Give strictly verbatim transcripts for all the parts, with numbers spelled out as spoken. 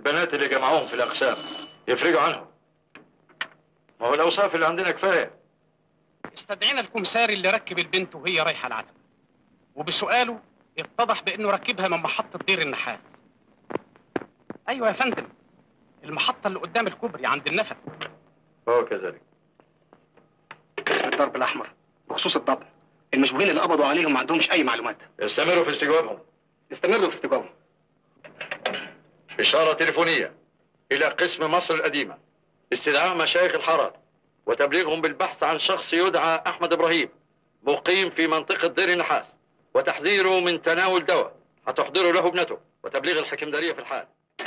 والبنات اللي جمعوهم في الأقسام يفرجوا عنهم. ما هو الأوصاف اللي عندنا كفاية. استدعينا الكمساري اللي ركب البنت وهي رايحة العتبة، وبسؤاله اتضح بأنه ركبها من محطة دير النحاس. أيوة يا فندم، المحطة اللي قدام الكوبري عند النفق. هو كذلك. اسم الضرب الأحمر بخصوص الضبط، المشبوهين اللي قبضوا عليهم ما عندهمش أي معلومات. استمروا في استجوابهم. استمروا في استجوابهم. إشارة تليفونية إلى قسم مصر القديمة، استدعاء مشايخ الحارات وتبليغهم بالبحث عن شخص يدعى أحمد إبراهيم مقيم في منطقة دير النحاس، وتحذيره من تناول دواء هتحضره له ابنته، وتبليغ الحكمدارية في الحال.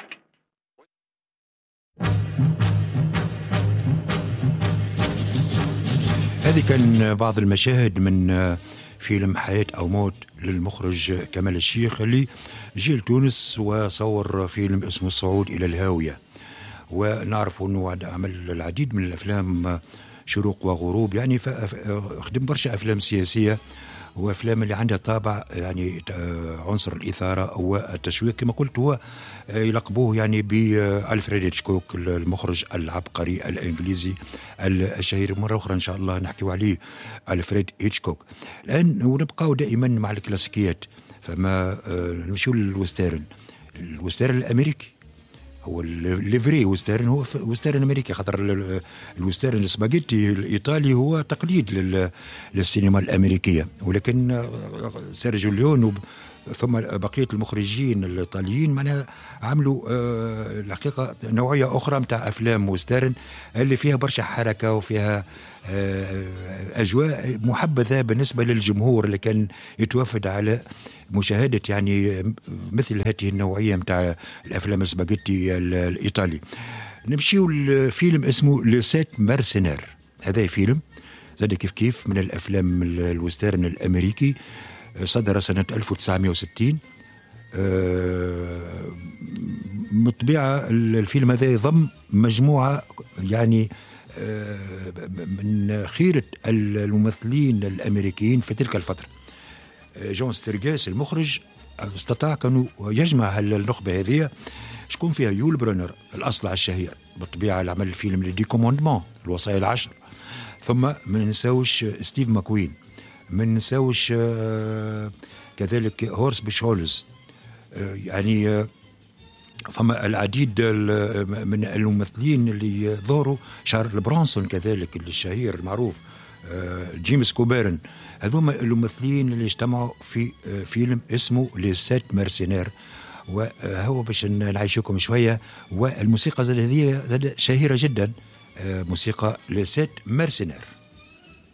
هذه كان بعض المشاهد من فيلم حياة أو موت للمخرج كمال الشيخ اللي جي لتونس وصور فيلم اسمه الصعود إلى الهاوية. ونعرف أنه عمل العديد من الأفلام، شروق وغروب، يعني خدم برشا أفلام سياسية وأفلام اللي عندها طابع يعني عنصر الإثارة والتشويق. كما قلت هو يلقبوه يعني بألفريد هيتشكوك، المخرج العبقري الإنجليزي الشهير. مرة أخرى إن شاء الله نحكي عليه، ألفريد هيتشكوك. الآن ونبقاو دائما مع الكلاسيكيات، فما نمشيو للوستيرن. الوستيرن الأمريكي هو الليفري وستيرن، هو وستيرن امريكي، خاطر الوستيرن السباجيتي الايطالي هو تقليد للسينما الامريكيه، ولكن سيرجيو ليون ثم بقيه المخرجين الايطاليين معناها عملوا الحقيقه نوعيه اخرى نتاع افلام وستيرن اللي فيها برشا حركه وفيها اجواء محبذه بالنسبه للجمهور اللي كان يتوافد على مشاهده يعني مثل هذه النوعيه نتاع الافلام السباجيتي الايطالي. نمشيو لفيلم اسمه لي سيت مارسينير. هذا فيلم زاد كيف كيف من الافلام الوستيرن الامريكي، صدر سنه ألف وتسعمائة وستين. بالطبيعه الفيلم هذا يضم مجموعه يعني من خيرة الممثلين الأمريكيين في تلك الفترة. جون ستيرغاس المخرج استطاع كانوا يجمع النخبة هذه، شكون فيها؟ يول برونر الأصلع الشهير بالطبيعة اللي عمل الفيلم لدي كوموندمون الوصايا العشر، ثم ما ننساوش ستيف ماكوين، ما ننساوش كذلك هورس بيشولز، يعني فما العديد من الممثلين اللي ظهروا، شارل برانسون كذلك الشهير المعروف، جيمس كوبيرن. هذوما الممثلين اللي اجتمعوا في فيلم اسمه لي سيت مارسينير. وهو باش نعيشكم شويه، والموسيقى هذه شهيره جدا، موسيقى لي سيت مارسينير.